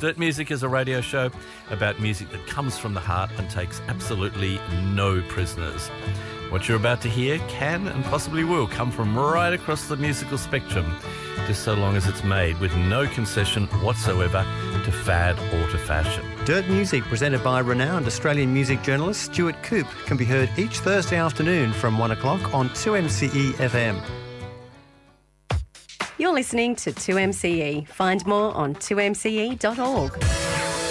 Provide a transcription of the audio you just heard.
Dirt Music is a radio show about music that comes from the heart and takes absolutely no prisoners. What you're about to hear can and possibly will come from right across the musical spectrum, just so long as it's made with no concession whatsoever to fad or to fashion. Dirt Music, presented by renowned Australian music journalist Stuart Coop, can be heard each Thursday afternoon from 1 o'clock on 2MCE FM. You're listening to 2MCE. Find more on 2mce.org.